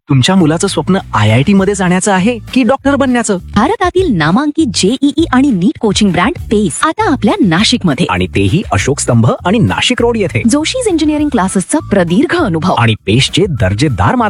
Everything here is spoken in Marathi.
तुमच्या मुलाचं स्वप्न IIT मध्ये जाण्याचं आहे की डॉक्टर बनण्याचं? भारतातील नामांकित JEE आणि नीट कोचिंग ब्रँड पेस आता आपल्या नाशिक मध्ये, आणि तेही अशोक स्तंभ आणि नाशिक रोड येथे. जोशीज इंजिनिअरिंग क्लासेसचा प्रदीर्घ अनुभव आणि पेशचे दर्जेदार